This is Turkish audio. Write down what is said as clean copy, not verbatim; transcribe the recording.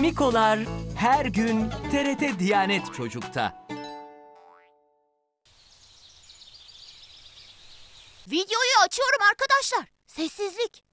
Mikolar her gün TRT Diyanet Çocuk'ta. Videoyu açıyorum arkadaşlar. Sessizlik.